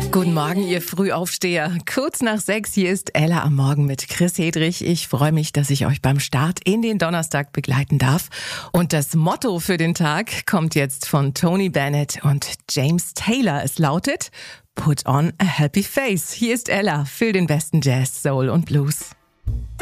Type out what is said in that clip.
Guten Morgen, ihr Frühaufsteher. Kurz nach 6, hier ist Ella am Morgen mit Chris Hedrich. Ich freue mich, dass ich euch beim Start in den Donnerstag begleiten darf. Und das Motto für den Tag kommt jetzt von Tony Bennett und James Taylor. Es lautet: Put on a happy face. Hier ist Ella für den besten Jazz, Soul und Blues.